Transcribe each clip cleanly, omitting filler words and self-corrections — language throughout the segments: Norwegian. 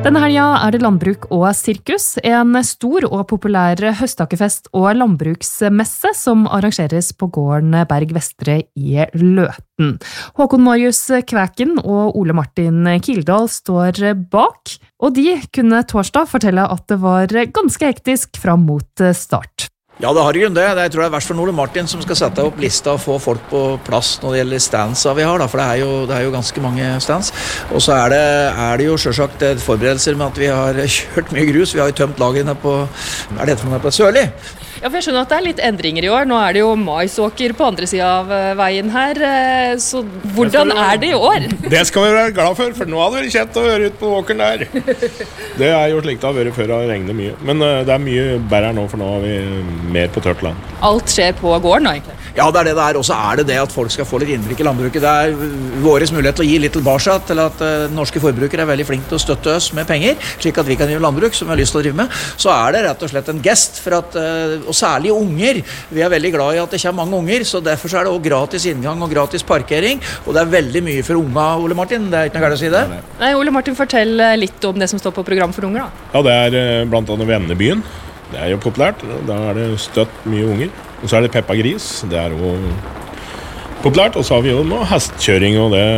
Denne helgen det landbruk og sirkus, en stor og populær høsttakkefest og landbruksmesse som arrangeres på gården Berg Vestre i Løten. Håkon Marius Kvæken og Ole Martin Kildahl står bak, og de kunne torsdag fortelle at det var ganske hektisk fram mot start. Ja, det har grunn det. Jeg tror det verst for Ole Martin som skal sette opp lista og få folk på plass når det gjelder standsa vi har, da, for det er jo ganske mange stands. Og så er det jo selvsagt forberedelser med at vi har kjørt mye grus. Vi har jo tømt lagene på, det på Sørli. Ja, for jeg skjønner at det litt endringer i år. Nå det jo maisåker på andre siden av veien her, så hvordan det i år? Det skal vi være glad for nå hadde det vært kjent å høre ut på åkeren der. Det jo slik det har vært før det regner mye. Men det mye bedre nå, for nå har vi mer på tørt land. Alt skjer på gården nå, egentlig? Ja, det det og så det at folk skal få litt innblikk i landbruket. Det vår mulighet til å gi litt tilbake til at norske forbrukere veldig flinke til å støtte oss med penger, slik at vi kan drive landbruk som vi har lyst til å drive med. Så det rett og slett en gest for at, og særlig unger, vi veldig glad i at det kommer mange unger, så derfor så det også gratis inngang og gratis parkering, og det veldig mye for unga, Ole Martin, det ikke noe galt å si det? Nei, Ole Martin, fortell litt om det som står på program for unger da. Ja, det blant annet Vennebyen. Det jo populært, da det støtt mye unger. Og så det Peppa Gris, det jo populært. Og så har vi jo noe hestkjøring, og det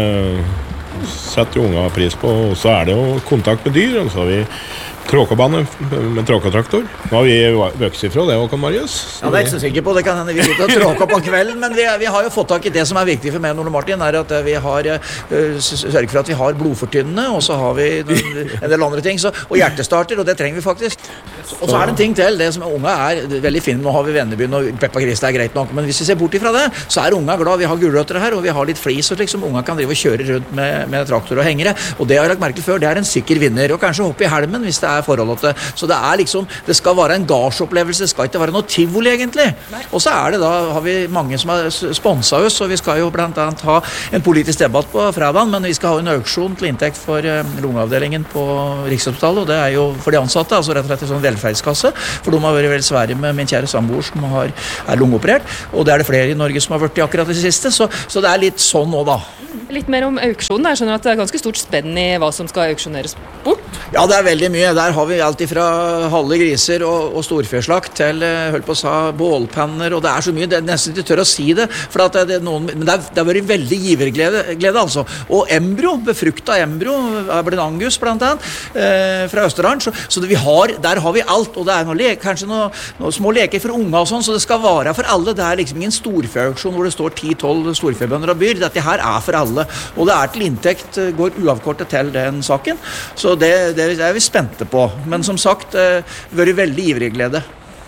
setter jo unga pris på. Og så det jo kontakt med dyr, og så har vi tråkebane med tråketraktor. Nå har vi vokst ifra det, Håkon Marius. Ja, det ikke så sikker på. Det kan hende vi sitter og tråker på kvelden, men vi har jo fått tak i det som viktig for meg og Ole Martin, at vi har sørget for at vi har blodfortynnende, og så har vi en del andre ting, og hjertestarter, og det trenger vi faktisk. Og så det en ting til, det som unga veldig fint. Nå har vi Vennebyen og Peppa Gris, det greit nok, men hvis vi ser bort ifra det, så unga glad. Vi har gulrøtter her, og vi har litt flis, og liksom unga kan drive og kjøre rundt med traktor og hengere, og det har jeg lagt merke til før, det en sikker vinner, og kanskje hoppe i helmen hvis det forholdet til. Så det liksom, det skal være en gardsopplevelse, det skal ikke være noe tivoli egentlig. Og så det da, har vi mange som har sponset oss, og vi skal jo blant annet ha en politisk debatt på fredagen, men vi skal ha en auksjon til inntekt for lungeavdelingen på Rikshospitalet, og det jo for de ansatte, altså rett og slett en sånn velferdskasse, for de har vært veldig svære med min kjære samboer som lungeoperert, og det det flere i Norge som har vært i akkurat det siste, så det litt sånn nå da. Litt mer om auksjonen. Jeg skjønner at det ganske stort spenn i hva som skal auksjoneres bort. Ja, det veldig mye. Der har vi alt fra halve griser og storfjørslakt til, holdt på å si, bålpanner, og det så mye, det nesten ikke tør å si det, for at men det har vært veldig giverglede altså. Og embryo, befrukta embryo, en angus blant annet, fra Østerdalen, så der har vi alt, og det kanskje noen små leker for unga og sånn, så det skal være for alle. Det liksom ingen storfjørauksjon hvor det står 10-12 storfjørbønder og byr. Dette her for alle, og det til inntekt går uavkortet til den saken, så det vi spente på, men som sagt vært veldig ivrig glede.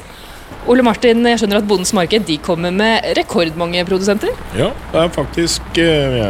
Ole Martin, jeg skjønner at Bondens Marked, de kommer med rekordmange produsenter? Ja, det faktisk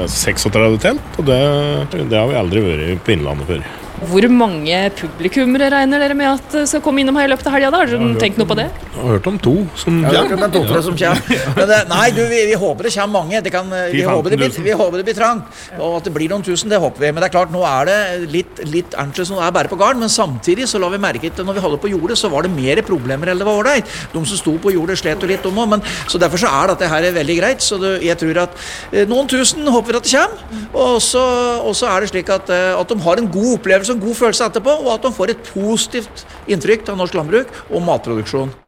36 tent, og det har vi aldri vært på Innlandet før. Hvor mange publikummere regner dere med at skal komme innom her i løpet av helgen da? Har dere tenkt noe på det? Jeg har hørt om 2 som kommer. Jeg har hørt om 2 som kommer. Men nei, vi håper det kommer mange. Vi håper det blir trangt. Og at det blir noen tusen, det håper vi. Men det klart, nå det litt annerledes som bare på garden, men samtidig så la vi merke til, når vi holder på jordet, så var det mer problemer enn det var ålreit. De som sto på jordet slet jo litt om også, men så derfor så dette her veldig greit. Så jeg tror at noen tusen håper at det kommer, og så det slik at de har en god opplevelse, en god følelse etterpå, og at de får et positivt inntrykk av norsk landbruk og matproduksjon.